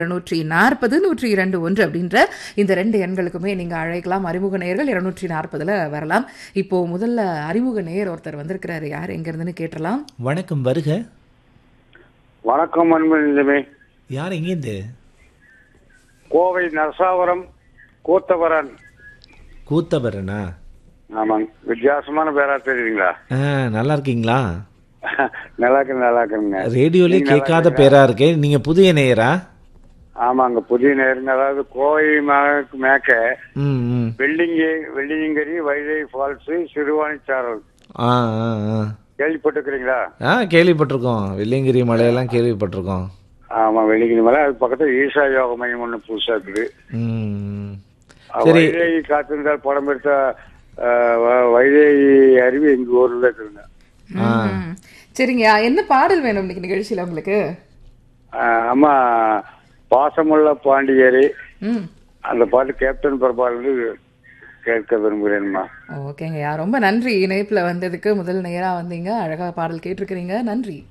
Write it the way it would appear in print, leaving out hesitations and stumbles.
240 102 அப்படின்ற இந்த 2 எண்களுக்குமே நீங்க அழைக்கலாம். அறிமுக நேயர்கள் 240ல வரலாம். இப்போ முதல்ல அறிமுக நேயர் ஒருத்தர் வந்திருக்கிறாரு. யார் எங்க இருந்துன்னு கேட்டலாம். வணக்கம், வருக. வணக்கம் அன்புமே. யார் எங்கேருந்து? கோவை நரசாவரம் கூத்தவரன். கூத்தவரனா? ஆமாங்க. வித்தியாசமான பேரா தெரியுங்களா? நல்லா இருக்கீங்களா? நல்லா இருக்குங்க. ரேடியோலே நீங்க கேட்காத நல்லா பேரா இருக்கே. நீங்க புதிய நேயரா? ஆமாங்க, புதிய நேருங்க. அதாவது கோவை மேக்க ம் ம். வெள்ளியங்கரி, வைகை ஃபால்ஸ், சிறுவாணிச்சாரல் ஆ ஆ ஆ. கேள்விப்பட்டிருக்கிறீங்களா? கேள்விப்பட்டிருக்கோம். வெள்ளியங்கிரி மலையெல்லாம் கேள்விப்பட்டிருக்கோம். ஆமா, வெள்ளியங்கிரி மலை. அது பக்கத்துல ஈஷா யோக மையம் ஒண்ணு புதுசா இருக்குது. ம். சரி. வைகை காத்திருந்தால் படம் எடுத்த வைகை அருவி எங்க ஊர்ல இருக்குதுங்க. சரிங்க, என்ன பாடல் வேணும் இன்னைக்கு நிகழ்ச்சியில உங்களுக்கு? அம்மா பாசமுள்ள பாண்டியரே, ம். அந்த பாட்டு கேப்டன் பிரபாலிருந்து கேட்க விரும்புகிறேன்மா. ஓகேங்கய்யா, ரொம்ப நன்றி இணைப்புல வந்ததுக்கு. முதல் நேரா வந்தீங்க, அழகா பாடல் கேட்டிருக்கிறீங்க. நன்றி.